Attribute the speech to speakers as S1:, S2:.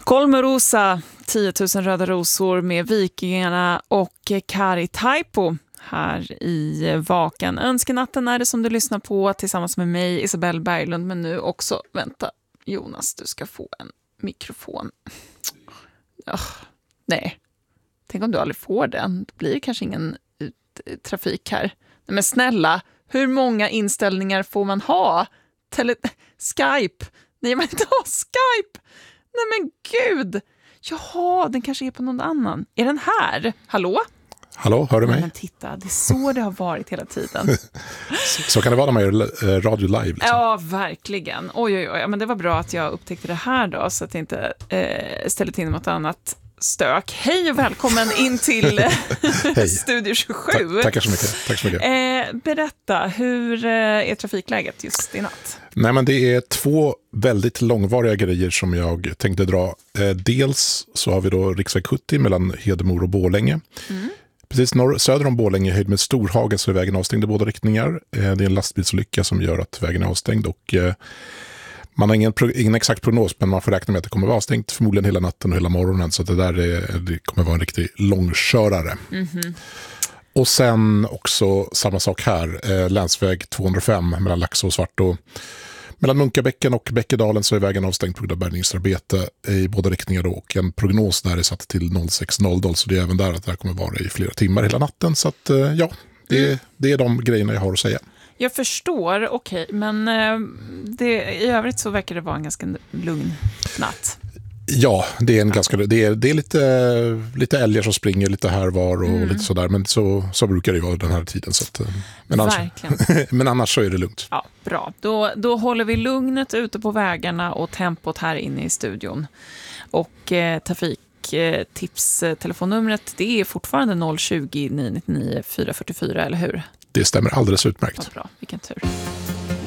S1: Kolmorosa, 10 000 röda rosor med Vikingarna och Kari Taipo här i Vakan. Önskenatten är det som du lyssnar på tillsammans med mig, Isabelle Berglund, men nu också, vänta, Jonas, du ska få en mikrofon. Nej, tänk om du aldrig får den. Det blir kanske ingen trafik här. Nej, men snälla, hur många inställningar får man ha? Skype? Nej, men inte ha Skype! Nej men gud! Jaha, den kanske är på någon annan. Är den här? Hallå?
S2: Hallå, hör du mig?
S1: Nej, men titta, det är så det har varit hela tiden.
S2: Så kan det vara när man gör radio live. Liksom.
S1: Ja, verkligen. Oj. Men det var bra att jag upptäckte det här då, så att jag inte ställer till något annat stök. Hej och välkommen in till Studio 27.
S2: Tack så mycket.
S1: Berätta, hur är trafikläget just i natt?
S2: Nej, men det är 2 väldigt långvariga grejer som jag tänkte dra. Dels så har vi då riksväg 70 mellan Hedemora och Borlänge. Precis söder om Borlänge, höjd med Storhagen, så är vägen avstängd i båda riktningar. Det är en lastbilsolycka som gör att vägen är avstängd och man har ingen exakt prognos, men man får räkna med att det kommer vara avstängt förmodligen hela natten och hela morgonen, så att det kommer vara en riktig långkörare. Och sen också samma sak här, länsväg 205 mellan Laxå och Svartå. Mellan Munkabäcken och Bäckedalen så är vägen avstängd på grund av bärgningsarbete i båda riktningar då, och en prognos där är satt till 06.00, så det är även där att det här kommer vara i flera timmar hela natten. Så att det är de grejerna jag har att säga. Jag
S1: förstår, okej, men i övrigt så verkar det vara en ganska lugn natt.
S2: Ja, det är en ganska det är lite älgar som springer lite här var och lite sådär, men så brukar det vara den här tiden, så att, men annars så är det lugnt.
S1: Ja, bra. Då håller vi lugnet ute på vägarna och tempot här inne i studion. Och trafiktips telefonnumret, det är fortfarande 020 999 444, eller hur?
S2: Det stämmer alldeles utmärkt.
S1: Ja, bra, vilken tur.